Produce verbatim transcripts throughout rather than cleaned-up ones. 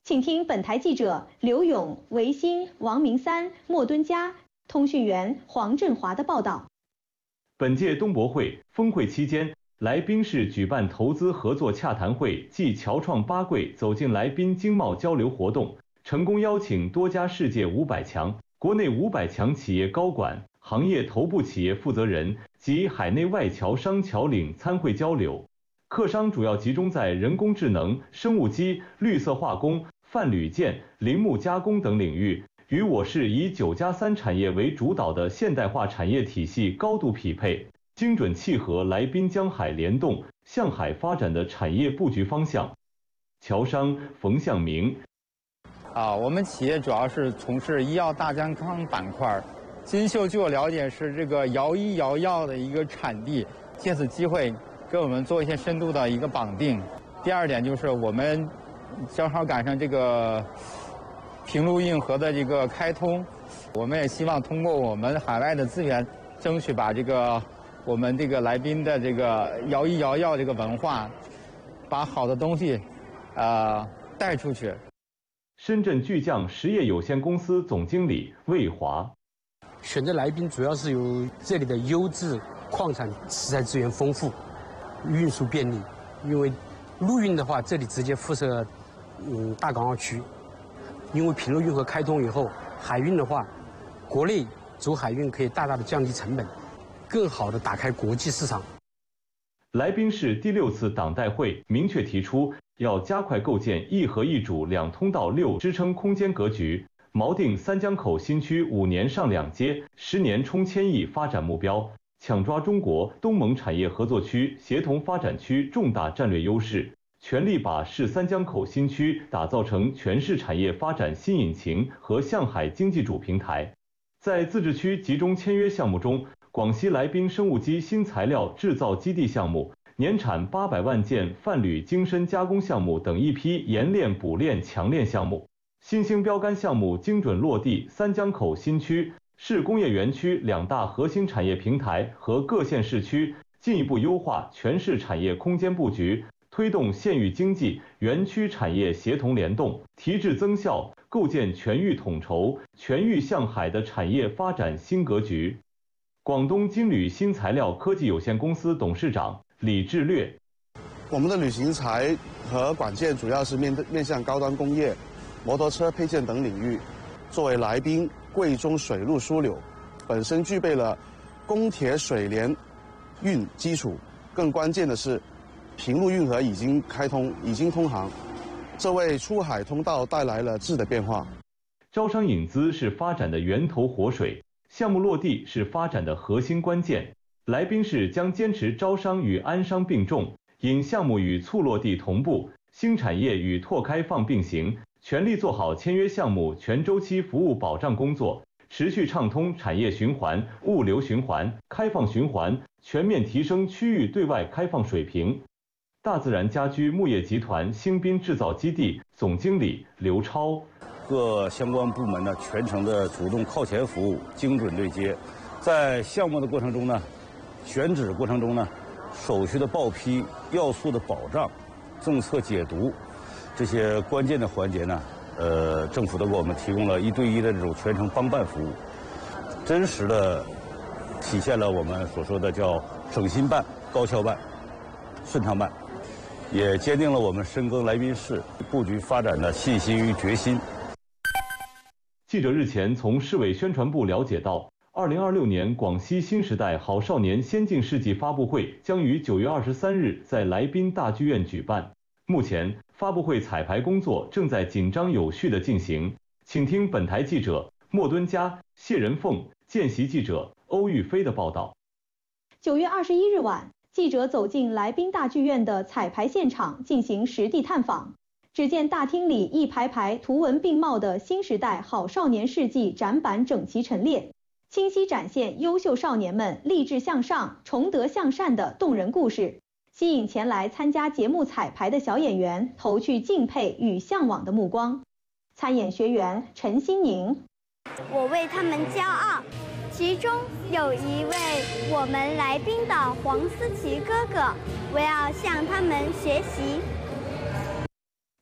请听本台记者刘勇、韦鑫、王明三、莫敦佳、通讯员黄振华的报道。 本届东博会峰会期间，来宾市举办投资合作洽谈会暨侨创八柜走进来宾经贸交流活动，成功邀请多家世界五百强、国内五百强企业高管、行业头部企业负责人及海内外侨商侨领参会交流。客商主要集中在人工智能、生物机、绿色化工、泛铝件、林木加工等领域，与我市以九加三产业为主导的现代化产业体系高度匹配，精准契合来宾江海联动、向海发展的产业布局方向。侨商冯向明： 啊，我们企业主要是从事医药大健康板块。金秀据我了解是这个姚医姚药的一个产地，借此机会跟我们做一些深度的一个绑定。第二点就是我们正好赶上这个平陆运河的这个开通，我们也希望通过我们海外的资源，争取把这个我们这个来宾的这个姚医姚药这个文化，把好的东西，呃带出去。 深圳巨匠实业有限公司总经理魏华： 选择来宾主要是由这里的优质矿产石材资源丰富，运输便利。因为陆运的话，这里直接辐射嗯大港澳区。因为平陆运河开通以后，海运的话，国内走海运可以大大的降低成本，更好的打开国际市场。 来宾市第六次党代会明确提出，要加快构建一河一主两通道六支撑空间格局，锚定三江口新区五年上两阶、十年冲千亿发展目标，抢抓中国东盟产业合作区协同发展区重大战略优势，全力把市三江口新区打造成全市产业发展新引擎和向海经济主平台。在自治区集中签约项目中，广西来宾生物基新材料制造基地项目、年产八百万件泛铝精深加工项目等一批冶炼、补炼、强炼项目，新兴标杆项目精准落地三江口新区、市工业园区两大核心产业平台和各县市区，进一步优化全市产业空间布局，推动县域经济、园区产业协同联动，提质增效，构建全域统筹、全域向海的产业发展新格局。广东金铝新材料科技有限公司董事长李志略： 我们的铝型材和管件主要是面面向高端工业、摩托车配件等领域。作为来宾贵中水陆枢纽，本身具备了供铁水联运基础，更关键的是，平陆运河已经开通，已经通航，这为出海通道带来了质的变化。 招商引资是发展的源头活水，项目落地是发展的核心关键。来宾市将坚持招商与安商并重，引项目与促落地同步，新产业与拓开放并行，全力做好签约项目全周期服务保障工作，持续畅通产业循环、物流循环、开放循环，全面提升区域对外开放水平。大自然家居牧业集团兴滨制造基地总经理刘超： 各相关部门呢全程的主动靠前服务，精准对接。在项目的过程中呢，选址过程中呢，手续的报批、要素的保障、政策解读这些关键的环节呢，呃，政府都给我们提供了一对一的这种全程帮办服务，真实的体现了我们所说的叫省心办、高效办、顺畅办，也坚定了我们深耕来宾市布局发展的信心与决心。 记者日前从市委宣传部了解到，二零二六年广西新时代好少年先进事迹发布会将于九月二十三日在来宾大剧院举办。目前，发布会彩排工作正在紧张有序地进行。请听本台记者莫敦佳、谢仁凤、见习记者欧玉飞的报道。 九月二十一日晚，记者走进来宾大剧院的彩排现场进行实地探访。只见大厅里一排排图文并茂的新时代好少年事迹展板整齐陈列，清晰展现优秀少年们励志向上、崇德向善的动人故事，吸引前来参加节目彩排的小演员投去敬佩与向往的目光。参演学员陈欣宁： 我为他们骄傲，其中有一位我们来宾的黄思琪哥哥，我要向他们学习。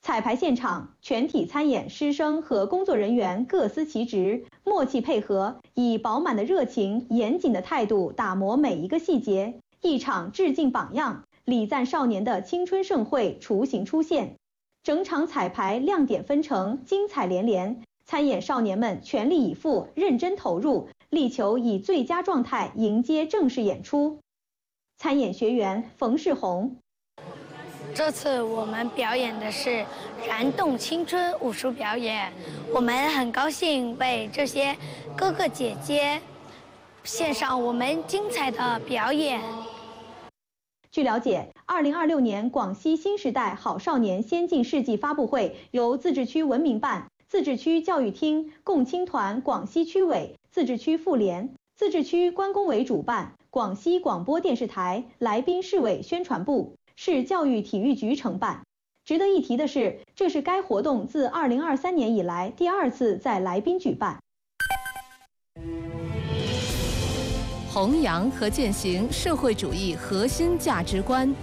彩排现场，全体参演师生和工作人员各司其职，默契配合，以饱满的热情、严谨的态度打磨每一个细节。一场致敬榜样、礼赞少年的青春盛会雏形出现。整场彩排亮点纷呈，精彩连连。参演少年们全力以赴，认真投入，力求以最佳状态迎接正式演出。参演学员冯世红。 这次我们表演的是燃动青春武术表演，我们很高兴为这些哥哥姐姐献上我们精彩的表演。 据了解，二零二六年广西新时代好少年先进事迹发布会由自治区文明办、自治区教育厅、共青团广西区委、自治区妇联、自治区关工委主办，广西广播电视台、来宾市委宣传部、市教育体育局承办。值得一提的是，这是该活动自二零二三年以来第二次在来宾举办。 弘扬和践行社会主义核心价值观。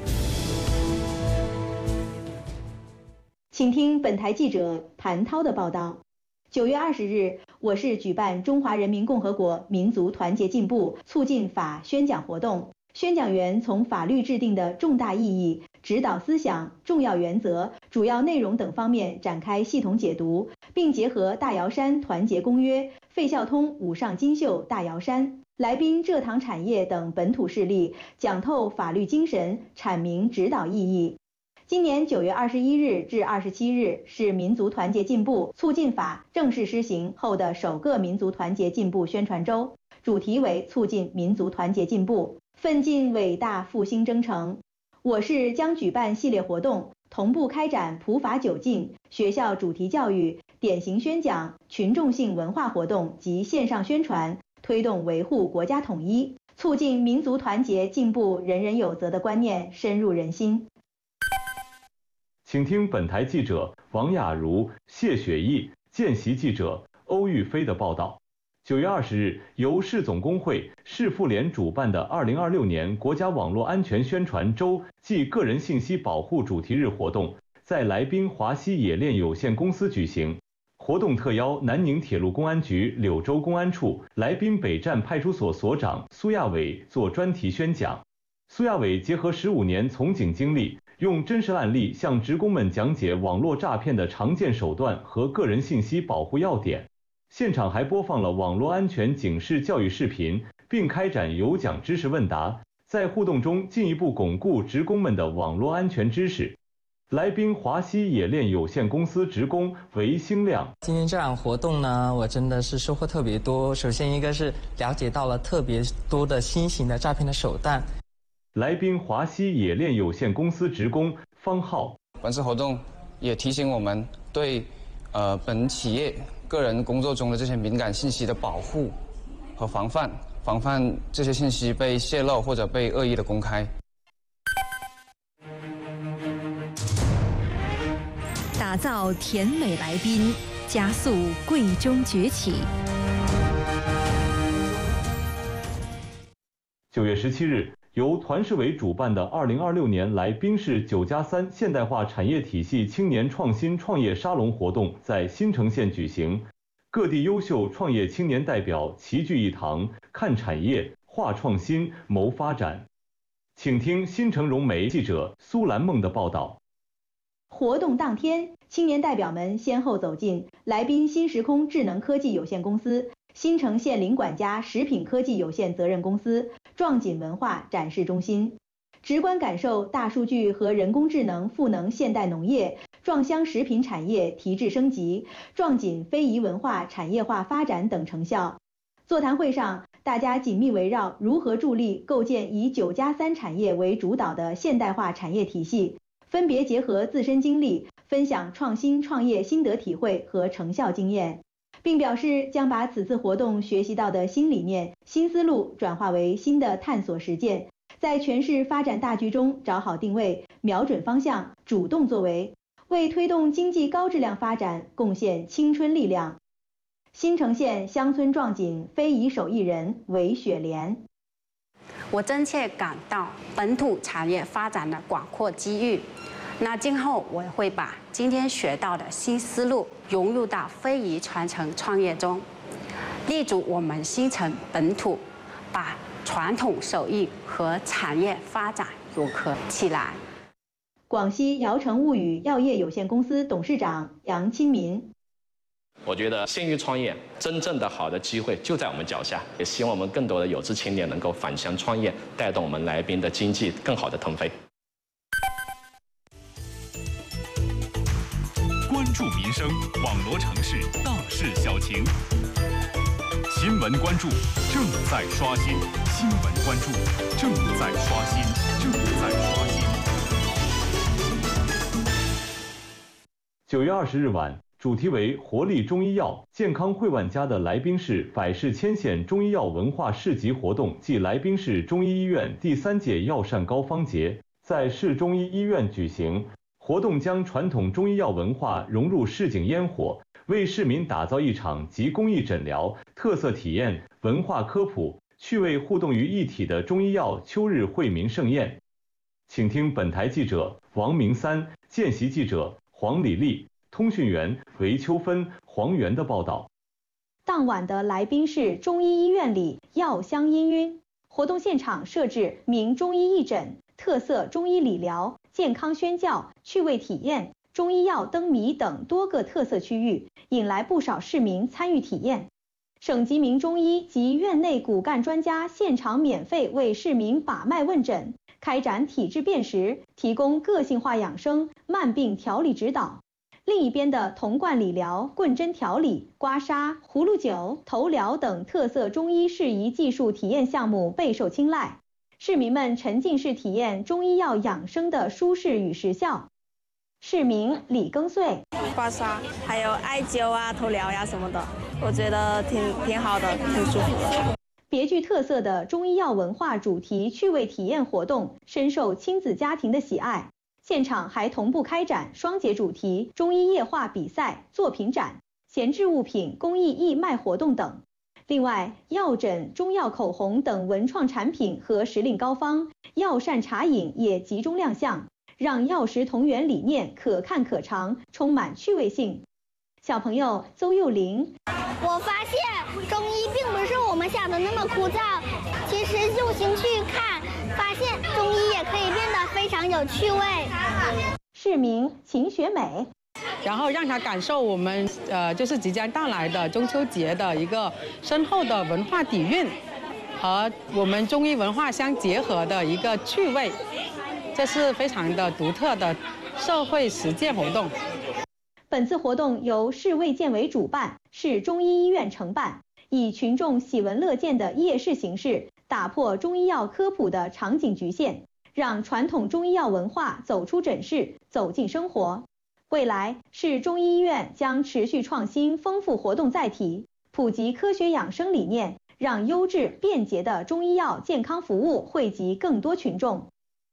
请听本台记者谭涛的报道。九月二十日，我市举办中华人民共和国民族团结进步促进法宣讲活动。宣讲员从法律制定的重大意义、指导思想、重要原则、主要内容等方面展开系统解读，并结合大瑶山团结公约、费孝通五上金秀大瑶山、来宾蔗糖产业等本土事例，讲透法律精神，阐明指导意义。今年九月二十一日至二十七日是民族团结进步促进法正式施行后的首个民族团结进步宣传周，主题为促进民族团结进步，奋进伟大复兴征程。我市将举办系列活动，同步开展普法九禁、学校主题教育、典型宣讲、群众性文化活动及线上宣传，推动维护国家统一，促进民族团结进步人人有责的观念深入人心。 请听本台记者王雅茹、谢雪毅、见习记者欧玉飞的报道。九月二十日，由市总工会、市妇联主办的二零二六年国家网络安全宣传周暨个人信息保护主题日活动在来宾华西冶炼有限公司举行。活动特邀南宁铁路公安局柳州公安处来宾北站派出所所长苏亚伟做专题宣讲。苏亚伟结合十五年从警经历，用真实案例向职工们讲解网络诈骗的常见手段和个人信息保护要点。现场还播放了网络安全警示教育视频，并开展有奖知识问答，在互动中进一步巩固职工们的网络安全知识。来宾华西冶炼有限公司职工韦兴亮， 今天这场活动呢，我真的是收获特别多。首先一个是了解到了特别多的新型的诈骗的手段。 来宾华西冶炼有限公司职工方浩， 本次活动也提醒我们对呃本企业个人工作中的这些敏感信息的保护和防范，防范这些信息被泄露或者被恶意的公开。 打造甜美来宾，加速贵中崛起。 九月十七日，由团市委主办的二零二六年来宾市九加三现代化产业体系青年创新创业沙龙活动在新城县举行，各地优秀创业青年代表齐聚一堂，看产业、话创新、谋发展。请听新城融媒记者苏兰梦的报道。 活动当天，青年代表们先后走进来宾新时空智能科技有限公司、新城县林管家食品科技有限责任公司、壮锦文化展示中心，直观感受大数据和人工智能赋能现代农业、壮乡食品产业提质升级、壮锦非遗文化产业化发展等成效。座谈会上，大家紧密围绕如何助力构建以九加三产业为主导的现代化产业体系，分别结合自身经历，分享创新创业心得体会和成效经验，并表示将把此次活动学习到的新理念、新思路转化为新的探索实践，在全市发展大局中找好定位、瞄准方向、主动作为，为推动经济高质量发展贡献青春力量。新城县乡村壮锦非遗手艺人韦雪莲， 我真切感到本土产业发展的广阔机遇。 那今后我会把今天学到的新思路融入到非遗传承创业中，立足我们新城本土，把传统手艺和产业发展融合起来。 广西瑶城物语药业有限公司董事长杨清民。 我觉得县域创业真正的好的机会就在我们脚下，也希望我们更多的有志青年能够返乡创业，带动我们来宾的经济更好的腾飞。 关注民生，网罗城市大事小情。新闻关注正在刷新，新闻关注正在刷新，正在刷新。 九月二十日晚，主题为活力中医药，健康会万家的来宾市百世千县中医药文化市集活动暨来宾市中医医院第三届药膳膏方节在市中医医院举行。活动将传统中医药文化融入市井烟火，为市民打造一场集公益诊疗、特色体验、文化科普、趣味互动于一体的中医药秋日惠民盛宴。请听本台记者王明三、见习记者黄李丽、通讯员韦秋芬、黄源的报道。 当晚的来宾市中医医院里药香氤氲，活动现场设置名中医义诊、特色中医理疗、健康宣教、趣味体验、中医药灯谜等多个特色区域，引来不少市民参与体验。省级名中医及院内骨干专家现场免费为市民把脉问诊，开展体质辨识，提供个性化养生、慢病调理指导。另一边的铜罐理疗、棍针调理、刮痧、葫芦灸、头疗等特色中医适宜技术体验项目备受青睐，市民们沉浸式体验中医药养生的舒适与实效。市民李庚岁， 刮痧还有艾灸啊、头疗呀、啊、什么的，我觉得挺挺好的，挺舒服的。 别具特色的中医药文化主题趣味体验活动深受亲子家庭的喜爱。现场还同步开展双节主题中医液化比赛、作品展、闲置物品公益义卖活动等。另外，药枕、中药口红等文创产品和时令膏方、药膳茶饮也集中亮相，让药食同源理念可看可尝，充满趣味性。小朋友邹幼玲， 我发现中医并不是我们想的那么枯燥，其实用心去看，发现中医也可以变得非常有趣味。 市民秦学美， 然后让他感受我们呃就是即将到来的中秋节的一个深厚的文化底蕴和我们中医文化相结合的一个趣味，这是非常的独特的社会实践活动。 本次活动由市卫健委主办，市中医医院承办，以群众喜闻乐见的夜市形式，打破中医药科普的场景局限，让传统中医药文化走出诊室，走进生活。未来，市中医医院将持续创新丰富活动载体，普及科学养生理念，让优质便捷的中医药健康服务惠及更多群众。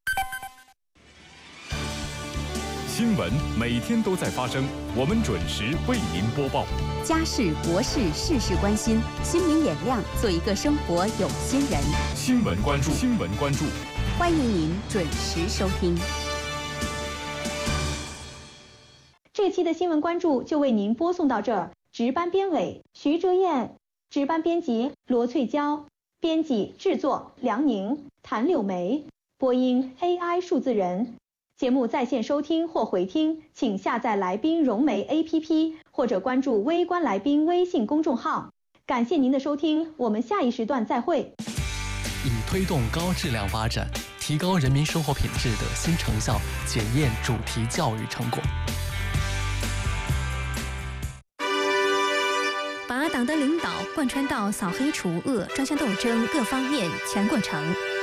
新闻每天都在发生，我们准时为您播报。 家事国事事事关心，新明眼亮，做一个生活有心人。 新闻关注，新闻关注， 欢迎您准时收听。 这期的新闻关注就为您播送到这儿。值班编委徐哲燕，值班编辑罗翠娇，编辑制作梁宁、谭柳梅，播音 A I 数字人。节目在线收听或回听，请下载来宾融媒 A P P 或者关注微观来宾微信公众号。感谢您的收听，我们下一时段再会。 以推动高质量发展、提高人民生活品质的新成效，检验主题教育成果。 把党的领导贯穿到扫黑除恶、专项斗争各方面全过程。